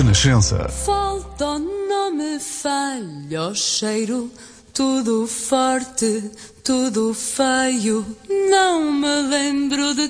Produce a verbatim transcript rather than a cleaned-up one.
Renascença. Falta, não me falha o cheiro, tudo forte, tudo feio, não me lembro de